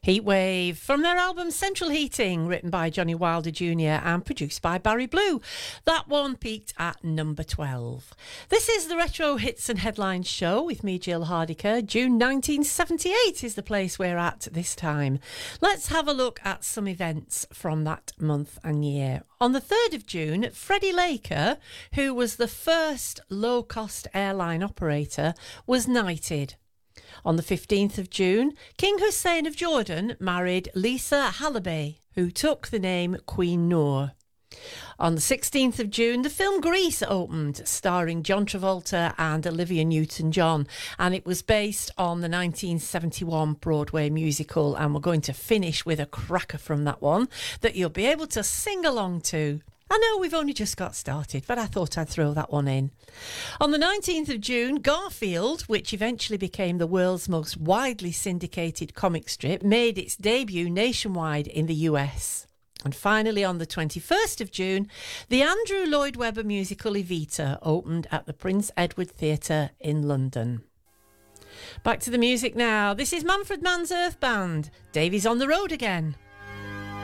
Heatwave from their album Central Heating, written by Johnny Wilder Jr. and produced by Barry Blue. That one peaked at number 12. This is the Retro Hits and Headlines show with me, Jill Hardiker. June 1978 is the place we're at this time. Let's have a look at some events from that month and year. On the 3rd of June, Freddie Laker, who was the first low-cost airline operator, was knighted. On the 15th of June, King Hussein of Jordan married Lisa Halaby, who took the name Queen Noor. On the 16th of June, the film Grease opened, starring John Travolta and Olivia Newton-John, and it was based on the 1971 Broadway musical, and we're going to finish with a cracker from that one that you'll be able to sing along to. I know we've only just got started, but I thought I'd throw that one in. On the 19th of June, Garfield, which eventually became the world's most widely syndicated comic strip, made its debut nationwide in the US. And finally, on the 21st of June, the Andrew Lloyd Webber musical Evita opened at the Prince Edward Theatre in London. Back to the music now. This is Manfred Mann's Earth Band. Davey's on the road again.